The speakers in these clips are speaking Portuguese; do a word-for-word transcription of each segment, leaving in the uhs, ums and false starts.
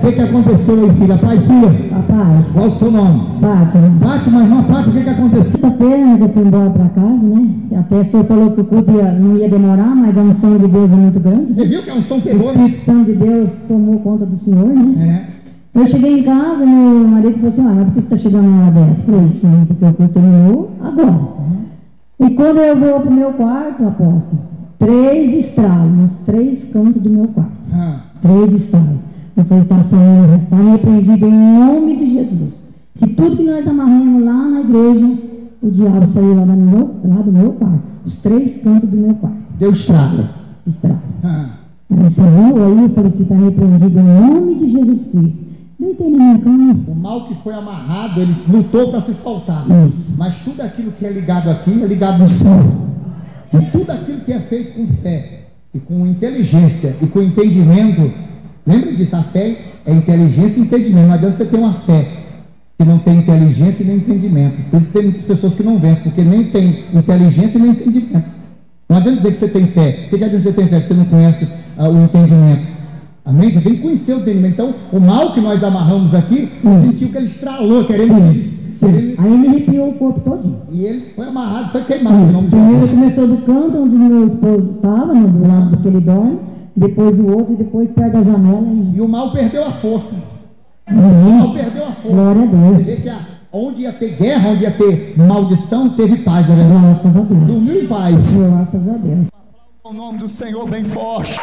que que aconteceu aí, filha? Paz, filha? Rapaz. Qual o seu nome? Fátima. Fátima, irmã Fátima, o que que aconteceu? Sexta-feira que eu fui embora para casa, né? A pessoa falou que o culto ia, não ia demorar, mas a unção de Deus é muito grande. Você viu que a unção O pegou? Espírito Santo de Deus tomou conta do Senhor, né? É. Eu cheguei em casa, meu marido falou assim, ah, mas por que você está chegando uma hora dessa? Eu falei, sim, porque o culto terminou agora. Uhum. E quando eu vou para o meu quarto, apóstolo, três estralos nos três cantos do meu quarto. Ah. Três estralos. Eu falei, está Senhor, está repreendido em nome de Jesus. Que tudo que nós amarramos lá na igreja, o diabo saiu lá, meu, lá do meu quarto. Os três cantos do meu quarto. Deu estralo. Estralo. Ah. Aí saiu, aí eu falei assim, está repreendido em nome de Jesus Cristo. Deitei na minha cama. O mal que foi amarrado, ele lutou para se soltar. Isso. Mas tudo aquilo que é ligado aqui é ligado no céu. E tudo aquilo que é feito com fé, e com inteligência, e com entendimento. Lembra disso? A fé é inteligência e entendimento. Não adianta você ter uma fé que não tem inteligência e nem entendimento. Por isso tem muitas pessoas que não vencem, porque nem tem inteligência e nem entendimento. Não adianta dizer que você tem fé. O que adianta você ter fé se você não conhece uh, o entendimento? Amém? Você tem que conhecer o entendimento. Então, o mal que nós amarramos aqui, você sentiu que ele estralou, querendo se ele... Aí me arrepiou o corpo todinho. E ele foi amarrado, foi queimado. Isso. Primeiro começou do canto onde meu esposo estava, né, do lado que ele dorme, depois o outro, e depois perto da janela. E, e o mal perdeu a força. Amém. O mal perdeu a força. Glória a Deus. Quer dizer que a, onde ia ter guerra, onde ia ter maldição, teve paz, não é verdade? Graças a Deus. Dormiu em paz. Graças a Deus. O nome do Senhor bem forte.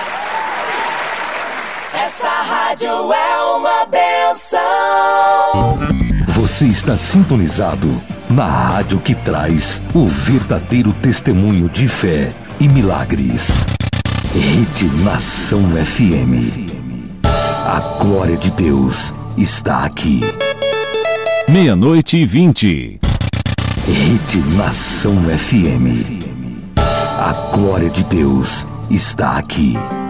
Essa rádio é uma bênção. Você está sintonizado na rádio que traz o verdadeiro testemunho de fé e milagres. Rede Nação F M. A glória de Deus está aqui. Meia-noite e vinte. Rede Nação F M. A glória de Deus está aqui.